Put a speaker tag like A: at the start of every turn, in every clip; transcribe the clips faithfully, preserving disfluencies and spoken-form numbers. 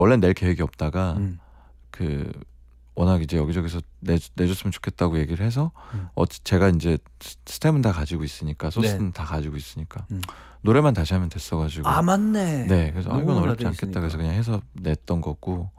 A: 원래 낼 계획이 없다가
B: 음.
A: 그 워낙 이제 여기저기서 내, 내줬으면 좋겠다고 얘기를 해서
B: 음.
A: 어, 제가 이제 스텝은 다 가지고 있으니까 소스는
B: 네.
A: 다 가지고 있으니까
B: 음.
A: 노래만 다시 하면 됐어가지고
B: 아 맞네.
A: 네, 그래서 아, 이건
B: 녹음을
A: 어렵지
B: 다 돼
A: 않겠다
B: 있으니까.
A: 그래서 그냥 해서 냈던 거고.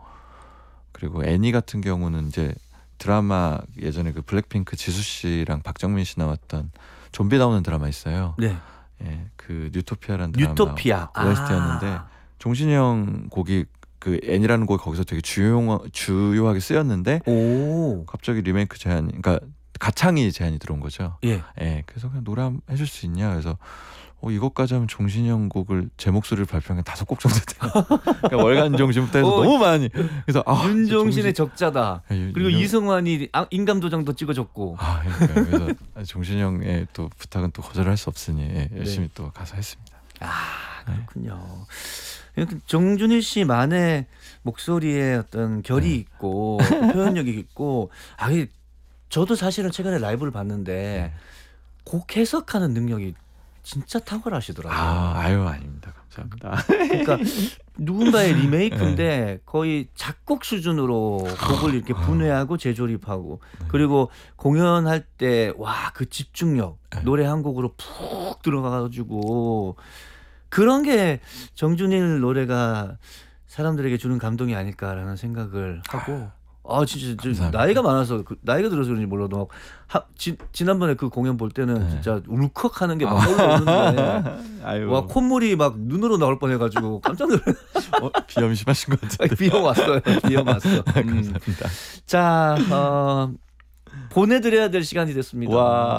A: 그리고 애니 같은 경우는 이제 드라마 예전에 그 블랙핑크 지수 씨랑 박정민 씨 나왔던 좀비 나오는 드라마 있어요.
B: 네.
A: 예, 그 뉴토피아라는 드라마
B: 뉴토피아.
A: 오에스티였는데
B: 아.
A: 종신이 형 곡이 그 애니라는 곡이 거기서 되게 주요 주요하게 쓰였는데
B: 오.
A: 갑자기 리메이크 제안, 그러니까 가창이 제안이 들어온 거죠.
B: 예.
A: 예, 그래서 그냥 노래 한번 해줄 수 있냐 그래서 어, 이것까지 하면 종신이 형 곡을 제 목소리를 발표한 게 다섯 곡 정도 돼요. 그러니까 월간 종신부터 해서
B: 어,
A: 너무 많이. 그래서 아,
B: 윤종신의
A: 종신-
B: 적자다.
A: 아, 유-
B: 그리고
A: 유-
B: 이승환이 아- 인감도장도 찍어줬고.
A: 아, 그러니까 그래서 종신이 형의 또 부탁은 또 거절할 수 없으니 예, 열심히 또 가서 했습니다.
B: 아 그렇군요. 이렇게 정준일 씨만의 목소리에 어떤 결이
A: 네.
B: 있고 또 표현력이 있고 아 이게 저도 사실은 최근에 라이브를 봤는데
A: 네.
B: 곡 해석하는 능력이 진짜 탁월하시더라고요.
A: 아, 아유 아닙니다. 감사합니다.
B: 그러니까 누군가의 리메이크인데 거의 작곡 수준으로 곡을 이렇게 분해하고 재조립하고 그리고 공연할 때 와 그 집중력 노래 한 곡으로 푹 들어가가지고 그런 게 정준일 노래가 사람들에게 주는 감동이 아닐까라는 생각을 하고 아 진짜 저
A: 감사합니다.
B: 나이가 많아서 그 나이가 들어서 그런지 몰라도 막 하, 지, 지난번에 그 공연 볼 때는
A: 네.
B: 진짜 울컥하는 게 막 올라오는데
A: 아유.
B: 와 콧물이 막 눈으로 나올 뻔해가지고 깜짝 놀랐.
A: 어, 비염 심하신 것 같은데.
B: 비염 왔어요. 비염 왔어. 음.
A: 감사합니다.
B: 자 어, 보내드려야 될 시간이 됐습니다.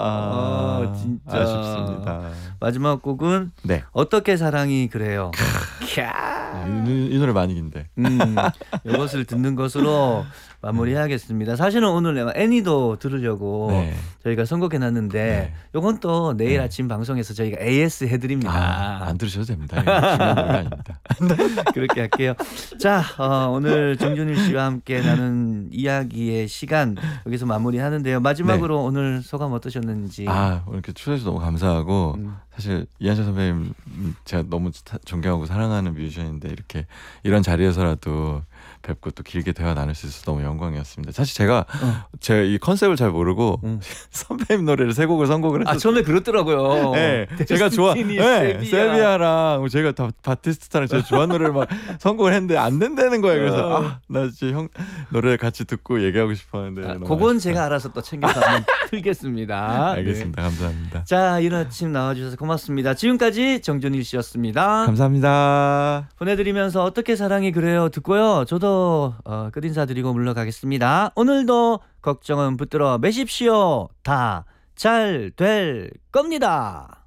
A: 와,
B: 어, 진짜
A: 아쉽습니다.
B: 마지막 곡은
A: 네.
B: 어떻게 사랑이 그래요. 캬.
A: 이, 이 노래 많이 긴데.
B: 음, 이것을 듣는 것으로 마무리해야겠습니다. 사실은 오늘 내가 애니도 들으려고
A: 네.
B: 저희가 선곡해놨는데
A: 네.
B: 이건 또 내일
A: 네.
B: 아침 방송에서 저희가 에이에스 해드립니다.
A: 아, 안 들으셔도 됩니다. 이거 중요한 노래 아닙니다.
B: 그렇게 할게요. 자, 어, 오늘 정준일 씨와 함께 나눈 이야기의 시간 여기서 마무리하는데요. 마지막으로
A: 네.
B: 오늘 소감 어떠셨는지.
A: 아, 오늘 이렇게 초대해서 너무 감사하고
B: 음.
A: 사실 이한철 선배님 제가 너무 타- 존경하고 사랑하는 뮤지션인데 이렇게 이런 자리에서라도 뵙고 또 길게 대화 나눌 수 있어서 너무 영광이었습니다. 사실 제가
B: 어.
A: 제가 이 컨셉을 잘 모르고
B: 음.
A: 선배님 노래를 세 곡을 선곡을
B: 아,
A: 했어요.
B: 처음에 그렇더라고요.
A: 네, 제가 좋아,
B: 데스티니,
A: 네,
B: 세비야.
A: 세비야랑 제가 다 바티스타랑 제가 좋아하는 노래를 막 선곡을 했는데 안 된다는 거예요. 그래서
B: 어.
A: 아, 나 진짜 형 노래 같이 듣고 얘기하고 싶었는데.
B: 아,
A: 너무
B: 그건
A: 아쉽다.
B: 제가 알아서 또 챙겨서 한번 틀겠습니다.
A: 알겠습니다. 감사합니다.
B: 네. 자, 이른 아침 나와주셔서 고맙습니다. 지금까지 정준일 씨였습니다.
A: 감사합니다.
B: 보내드리면서 어떻게 사랑이 그래요 듣고요. 저도 어, 끝인사드리고 물러가겠습니다. 오늘도 걱정은 붙들어 매십시오. 다 잘 될 겁니다.